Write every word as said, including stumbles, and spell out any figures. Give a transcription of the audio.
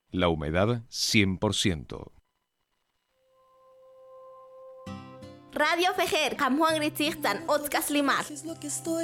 La humedad cien por ciento. Radio Fejer, Juan Gritzigtan, Otzkas Limar.